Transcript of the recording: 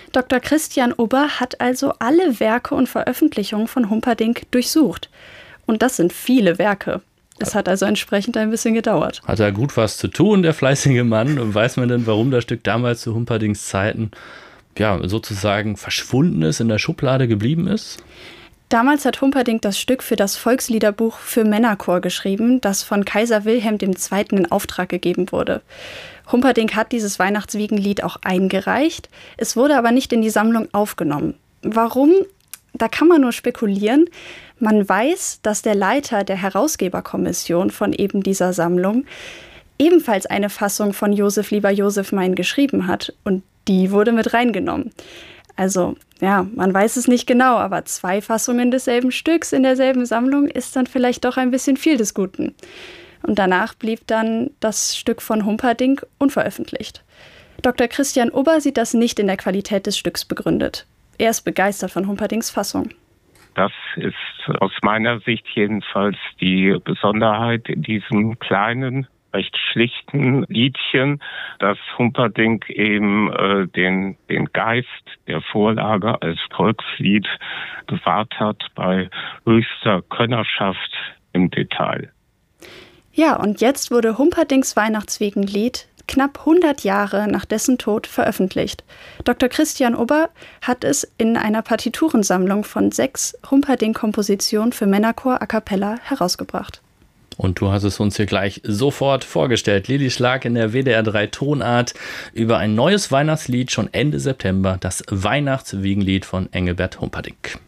Dr. Christian Ubber hat also alle Werke und Veröffentlichungen von Humperdinck durchsucht. Und das sind viele Werke. Es hat also entsprechend ein bisschen gedauert. Hat er gut was zu tun, der fleißige Mann? Und weiß man denn, warum das Stück damals zu Humperdincks Zeiten sozusagen verschwunden ist, in der Schublade geblieben ist? Damals hat Humperdinck das Stück für das Volksliederbuch für Männerchor geschrieben, das von Kaiser Wilhelm II. In Auftrag gegeben wurde. Humperdinck hat dieses Weihnachtswiegenlied auch eingereicht. Es wurde aber nicht in die Sammlung aufgenommen. Warum? Da kann man nur spekulieren. Man weiß, dass der Leiter der Herausgeberkommission von eben dieser Sammlung ebenfalls eine Fassung von Josef lieber Josef mein geschrieben hat. Und die wurde mit reingenommen. Also, man weiß es nicht genau, aber 2 Fassungen desselben Stücks in derselben Sammlung ist dann vielleicht doch ein bisschen viel des Guten. Und danach blieb dann das Stück von Humperdinck unveröffentlicht. Dr. Christian Ubber sieht das nicht in der Qualität des Stücks begründet. Er ist begeistert von Humperdincks Fassung. Das ist aus meiner Sicht jedenfalls die Besonderheit in diesem kleinen, recht schlichten Liedchen, dass Humperdinck eben den Geist der Vorlage als Volkslied bewahrt hat bei höchster Könnerschaft im Detail. Ja, und jetzt wurde Humperdincks Weihnachtswiegenlied knapp 100 Jahre nach dessen Tod veröffentlicht. Dr. Christian Ubber hat es in einer Partiturensammlung von 6 Humperdinck-Kompositionen für Männerchor a cappella herausgebracht. Und du hast es uns hier gleich sofort vorgestellt. Lili Schlag in der WDR 3 Tonart über ein neues Weihnachtslied schon Ende September, das Weihnachtswiegenlied von Engelbert Humperdinck.